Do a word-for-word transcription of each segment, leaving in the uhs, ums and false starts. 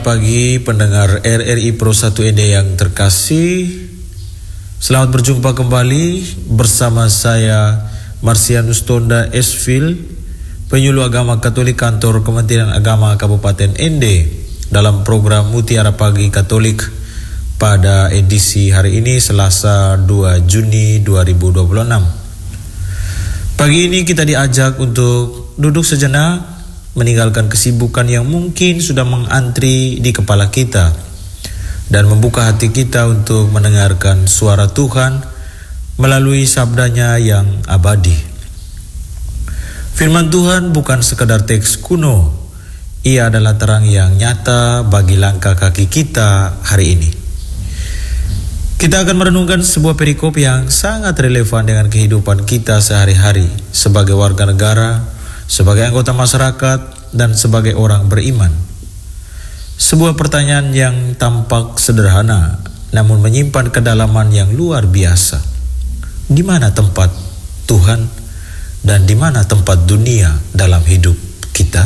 Pagi pendengar R R I Pro satu N D yang terkasih, selamat berjumpa kembali bersama saya Marsianus Tonda Esvil, penyuluh agama Katolik Kantor Kementerian Agama Kabupaten N D, dalam program Mutiara Pagi Katolik pada edisi hari ini Selasa dua Juni dua ribu dua puluh enam. Pagi ini kita diajak untuk duduk sejenak, meninggalkan kesibukan yang mungkin sudah mengantri di kepala kita, dan membuka hati kita untuk mendengarkan suara Tuhan melalui sabdanya yang abadi. Firman Tuhan bukan sekadar teks kuno, ia adalah terang yang nyata bagi langkah kaki kita hari ini. Kita akan merenungkan sebuah perikop yang sangat relevan dengan kehidupan kita sehari-hari sebagai warga negara, sebagai anggota masyarakat, dan sebagai orang beriman. Sebuah pertanyaan yang tampak sederhana, namun menyimpan kedalaman yang luar biasa. Di mana tempat Tuhan dan di mana tempat dunia dalam hidup kita?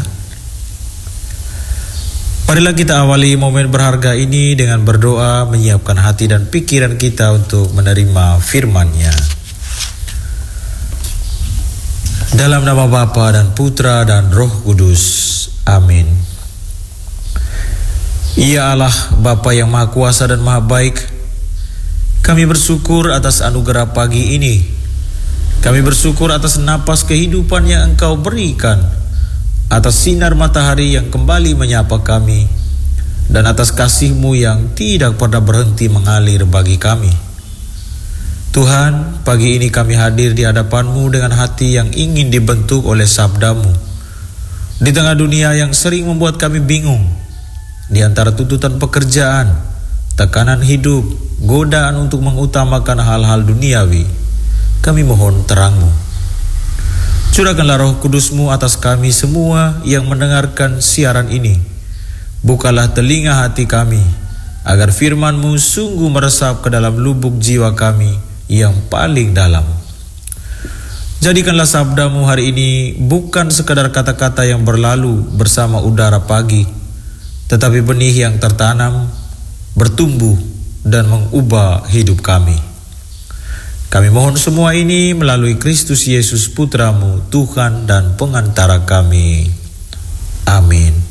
Marilah kita awali momen berharga ini dengan berdoa, menyiapkan hati dan pikiran kita untuk menerima firman-Nya. Dalam nama Bapa dan Putra dan Roh Kudus. Amin. Ya Allah, Bapa yang Maha Kuasa dan Maha Baik, kami bersyukur atas anugerah pagi ini. Kami bersyukur atas napas kehidupan yang Engkau berikan, atas sinar matahari yang kembali menyapa kami, dan atas kasih-Mu yang tidak pernah berhenti mengalir bagi kami. Tuhan, pagi ini kami hadir di hadapan-Mu dengan hati yang ingin dibentuk oleh sabda-Mu. Di tengah dunia yang sering membuat kami bingung, di antara tuntutan pekerjaan, tekanan hidup, godaan untuk mengutamakan hal-hal duniawi, kami mohon terang-Mu. Curahkanlah Roh Kudus-Mu atas kami semua yang mendengarkan siaran ini. Bukalah telinga hati kami, agar firman-Mu sungguh meresap ke dalam lubuk jiwa kami yang paling dalam. Jadikanlah sabda-Mu hari ini bukan sekadar kata-kata yang berlalu bersama udara pagi, tetapi benih yang tertanam, bertumbuh, dan mengubah hidup kami. Kami mohon semua ini melalui Kristus Yesus Putra-Mu, Tuhan dan Pengantara kami. Amin.